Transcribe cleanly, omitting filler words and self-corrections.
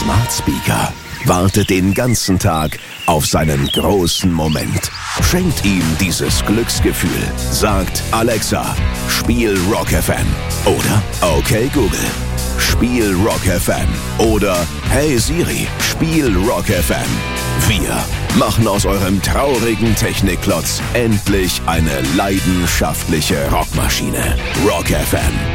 Smart Speaker wartet den ganzen Tag auf seinen großen Moment. Schenkt ihm dieses Glücksgefühl. Sagt Alexa, spiel Rock FM. Oder okay Google, spiel Rock FM. Oder hey Siri, spiel Rock FM. Wir machen aus eurem traurigen Technikklotz endlich eine leidenschaftliche Rockmaschine. Rock FM.